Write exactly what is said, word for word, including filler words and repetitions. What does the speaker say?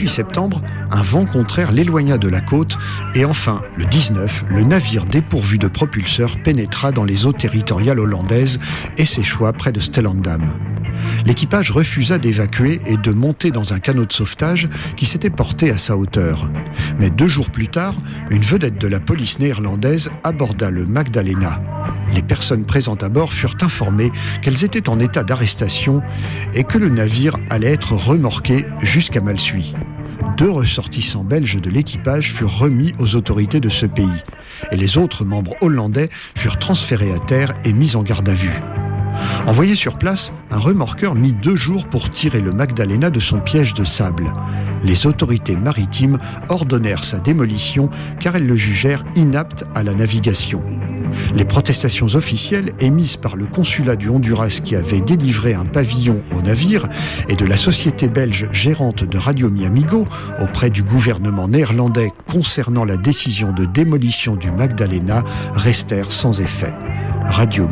dix-huit septembre, un vent contraire l'éloigna de la côte et enfin, le dix-neuf, le navire dépourvu de propulseur pénétra dans les eaux territoriales hollandaises et s'échoua près de Stellendam. L'équipage refusa d'évacuer et de monter dans un canot de sauvetage qui s'était porté à sa hauteur. Mais deux jours plus tard, une vedette de la police néerlandaise aborda le Magdalena. Les personnes présentes à bord furent informées qu'elles étaient en état d'arrestation et que le navire allait être remorqué jusqu'à Malsuy. Deux ressortissants belges de l'équipage furent remis aux autorités de ce pays et les autres membres hollandais furent transférés à terre et mis en garde à vue. Envoyé sur place, un remorqueur mit deux jours pour tirer le Magdalena de son piège de sable. Les autorités maritimes ordonnèrent sa démolition car elles le jugèrent inapte à la navigation. Les protestations officielles émises par le consulat du Honduras qui avait délivré un pavillon au navire et de la société belge gérante de Radio Mi-Amigo auprès du gouvernement néerlandais concernant la décision de démolition du Magdalena restèrent sans effet. Radio